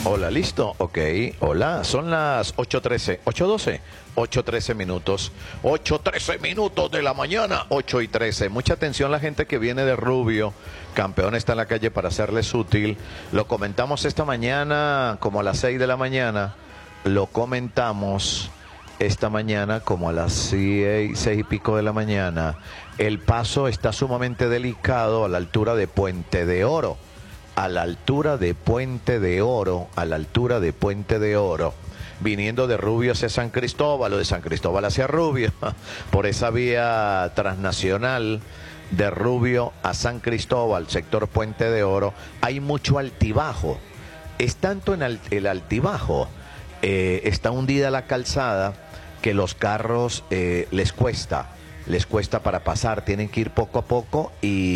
Hola, listo, ok, hola, son las 8:13, 8:12, 8:13 minutos, 8:13 minutos de la mañana, 8:13. Mucha atención la gente que viene de Rubio, campeón está en la calle para serles útil. Lo comentamos esta mañana como a las 6 de la mañana, lo comentamos esta mañana como a las 6 y pico de la mañana. El paso está sumamente delicado a la altura de Puente de Oro. A la altura de Puente de Oro, a la altura de Puente de Oro, viniendo de Rubio hacia San Cristóbal o de San Cristóbal hacia Rubio, por esa vía transnacional de Rubio a San Cristóbal, sector Puente de Oro, hay mucho altibajo. Es tanto en el altibajo, está hundida la calzada que los carros les cuesta para pasar, tienen que ir poco a poco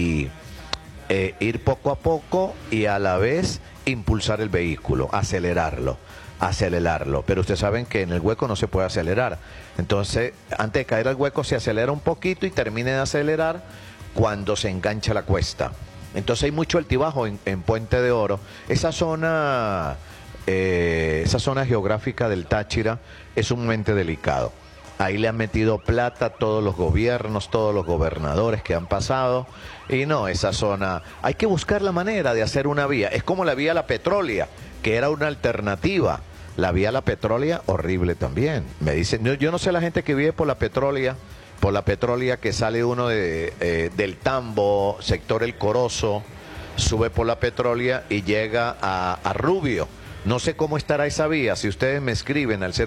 y a la vez impulsar el vehículo, acelerarlo. Pero ustedes saben que en el hueco no se puede acelerar. Entonces, antes de caer al hueco se acelera un poquito y termine de acelerar cuando se engancha la cuesta. Entonces hay mucho altibajo en Puente de Oro. Esa zona geográfica del Táchira es sumamente delicado. Ahí le han metido plata a todos los gobiernos, todos los gobernadores que han pasado. Y no, esa zona, hay que buscar la manera de hacer una vía. Es como la vía La Petrolia, que era una alternativa. La vía La Petrolia, horrible también. Me dicen, yo no sé la gente que vive por la Petrolia que sale uno del Tambo, sector El Corozo, sube por la Petrolia y llega a Rubio. No sé cómo estará esa vía. Si ustedes me escriben al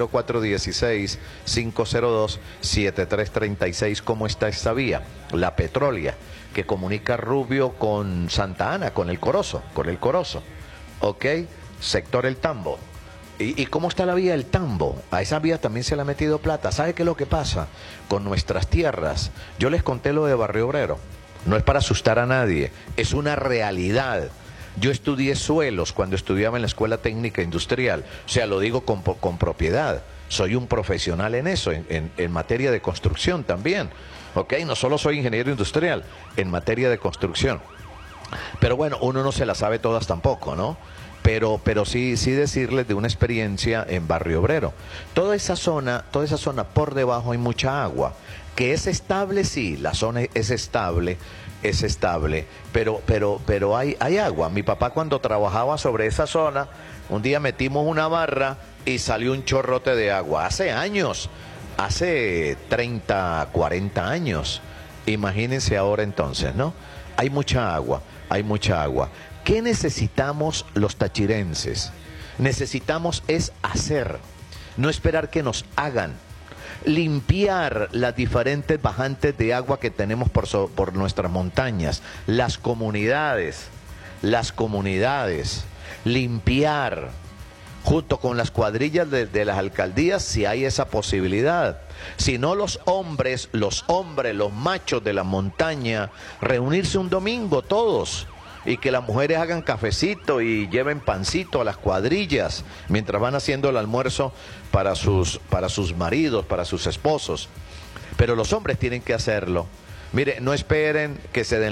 0416-502-7336, ¿cómo está esa vía? La Petrolia, que comunica Rubio con Santa Ana, con el Corozo. ¿Ok? Sector El Tambo. ¿Y cómo está la vía El Tambo? A esa vía también se le ha metido plata. ¿Sabe qué es lo que pasa con nuestras tierras? Yo les conté lo de Barrio Obrero. No es para asustar a nadie, es una realidad. Yo estudié suelos cuando estudiaba en la Escuela Técnica Industrial, o sea, lo digo con propiedad. Soy un profesional en eso, en materia de construcción también. ¿Ok? No solo soy ingeniero industrial, en materia de construcción. Pero bueno, uno no se las sabe todas tampoco, ¿no? Pero sí decirles de una experiencia en Barrio Obrero. Toda esa zona por debajo hay mucha agua. Que es estable, sí, la zona es estable, pero hay agua. Mi papá cuando trabajaba sobre esa zona, un día metimos una barra y salió un chorrote de agua. Hace años, hace 30, 40 años. Imagínense ahora entonces, ¿no? Hay mucha agua. ¿Qué necesitamos los tachirenses? Necesitamos es hacer, no esperar que nos hagan. Limpiar las diferentes bajantes de agua que tenemos por nuestras montañas, las comunidades, limpiar junto con las cuadrillas de las alcaldías si hay esa posibilidad. Si no, los hombres, los machos de la montaña, reunirse un domingo todos y que las mujeres hagan cafecito y lleven pancito a las cuadrillas mientras van haciendo el almuerzo para sus maridos, para sus esposos. Pero los hombres tienen que hacerlo. Mire, no esperen que se den